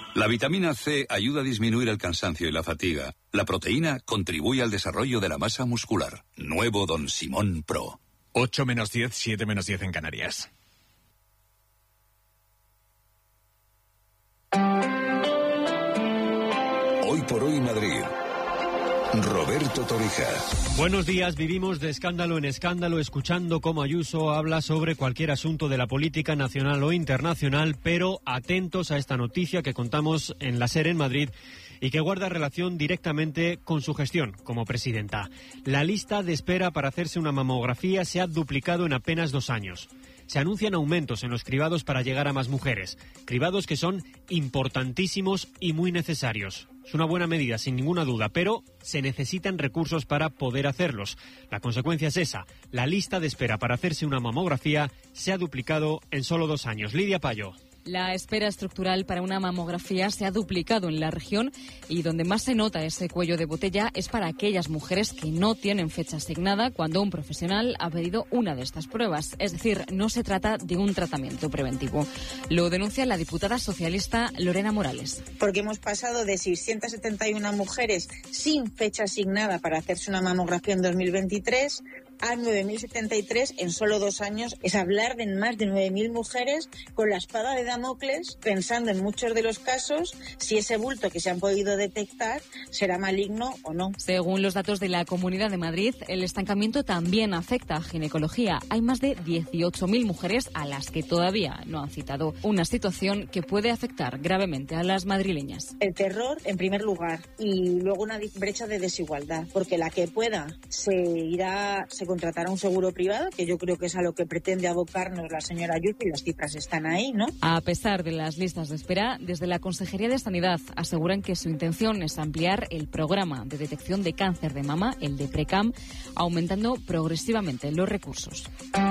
La vitamina C ayuda a disminuir el cansancio y la fatiga. La proteína contribuye al desarrollo de la masa muscular. Nuevo Don Simón Pro. 8 menos 10, 7 menos 10 en Canarias. Hoy por hoy Madrid. Roberto Torija. Buenos días, vivimos de escándalo en escándalo, escuchando cómo Ayuso habla sobre cualquier asunto de la política nacional o internacional, pero atentos a esta noticia que contamos en la SER en Madrid y que guarda relación directamente con su gestión como presidenta. La lista de espera para hacerse una mamografía se ha duplicado en apenas 2 años. Se anuncian aumentos en los cribados para llegar a más mujeres, cribados que son importantísimos y muy necesarios. Es una buena medida, sin ninguna duda, pero se necesitan recursos para poder hacerlos. La consecuencia es esa. La lista de espera para hacerse una mamografía se ha duplicado en solo 2 años. Lidia Payo. La espera estructural para una mamografía se ha duplicado en la región y donde más se nota ese cuello de botella es para aquellas mujeres que no tienen fecha asignada cuando un profesional ha pedido una de estas pruebas. Es decir, no se trata de un tratamiento preventivo. Lo denuncia la diputada socialista Lorena Morales. Porque hemos pasado de 671 mujeres sin fecha asignada para hacerse una mamografía en 2023 a 9.073 en solo 2 años. Es hablar de más de 9.000 mujeres con la espada de Damocles, pensando en muchos de los casos si ese bulto que se han podido detectar será maligno o no. Según los datos de la Comunidad de Madrid, el estancamiento también afecta a ginecología. Hay más de 18.000 mujeres a las que todavía no han citado. Una situación que puede afectar gravemente a las madrileñas. El terror, en primer lugar, y luego una brecha de desigualdad, porque la que pueda se contratará un seguro privado, que yo creo que es a lo que pretende abocarnos la señora Ayuso, y las cifras están ahí, ¿no? A pesar de las listas de espera, desde la Consejería de Sanidad aseguran que su intención es ampliar el programa de detección de cáncer de mama, el de PRECAM, aumentando progresivamente los recursos.